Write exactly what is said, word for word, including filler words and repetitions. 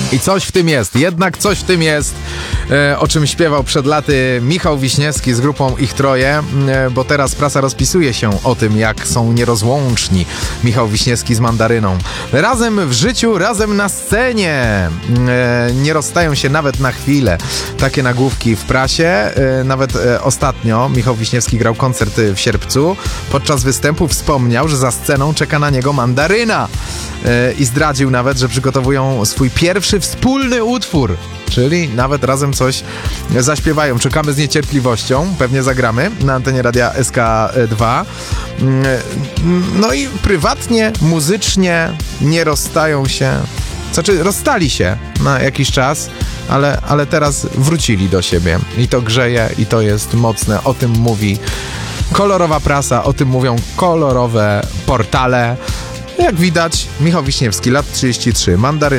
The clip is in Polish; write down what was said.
I coś w tym jest, jednak coś w tym jest, e, o czym śpiewał przed laty Michał Wiśniewski z grupą Ich Troje, e, bo teraz prasa rozpisuje się o tym, jak są nierozłączni Michał Wiśniewski z Mandaryną. Razem w życiu, razem na scenie, e, nie rozstają się nawet na chwilę. Takie nagłówki w prasie, e, nawet e, ostatnio Michał Wiśniewski grał koncert w Sierpcu. Podczas występu wspomniał, że za sceną czeka na niego Mandaryna e, i zdradził nawet, że przygotowują swój pierwszy wspólny utwór, czyli nawet razem coś zaśpiewają. Czekamy z niecierpliwością, pewnie zagramy na antenie Radia S K dwa. No i prywatnie, muzycznie nie rozstają się, znaczy rozstali się na jakiś czas, ale, ale teraz wrócili do siebie i to grzeje i to jest mocne. O tym mówi kolorowa prasa, o tym mówią kolorowe portale. Jak widać, Michał Wiśniewski, lat trzydzieści trzy, Mandaryna.